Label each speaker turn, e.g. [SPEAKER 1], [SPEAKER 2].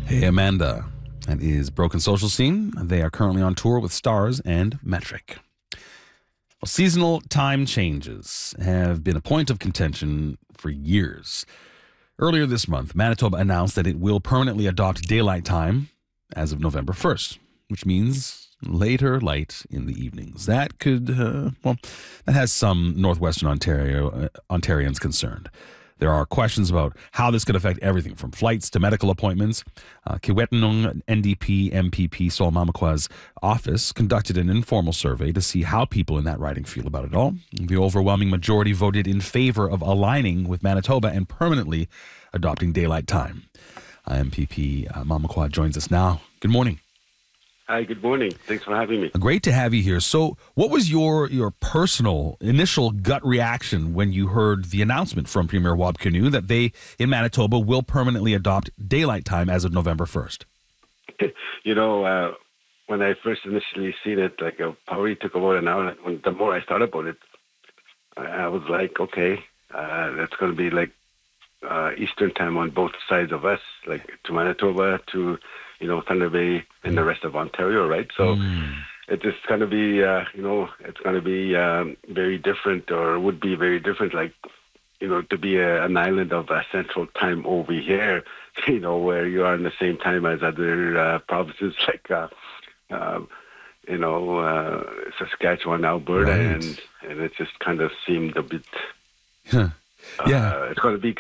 [SPEAKER 1] Hey, Amanda. That is Broken Social Scene. They are currently on tour with Stars and Metric. Well, seasonal time changes have been a point of contention for years. Earlier this month, Manitoba announced that it will permanently adopt daylight time as of November 1st, which means later light in the evenings. That could, that has some Northwestern Ontarians concerned. There are questions about how this could affect everything from flights to medical appointments. Kiiwetinoong NDP MPP Sol Mamakwa's office conducted an informal survey to see how people in that riding feel about it all. The overwhelming majority voted in favor of aligning with Manitoba and permanently adopting daylight time. MPP Mamakwa joins us now. Good morning.
[SPEAKER 2] Hi, good morning. Thanks for having me.
[SPEAKER 1] Great to have you here. So what was your personal initial gut reaction when you heard the announcement from Premier Wab Kinew that they, in Manitoba, will permanently adopt daylight time as of November 1st?
[SPEAKER 2] When I first initially seen it, it probably took about an hour. The more I thought about it, I was like, okay, that's going to be like Eastern time on both sides of us, like to Manitoba, to Thunder Bay and the rest of Ontario, right? So it's just going to be, it's going to be very different, or would be very different, to be an island of central time over here, where you are in the same time as other provinces like, Saskatchewan, Alberta, right. and it just kind of seemed a bit,
[SPEAKER 1] yeah.
[SPEAKER 2] It's going to be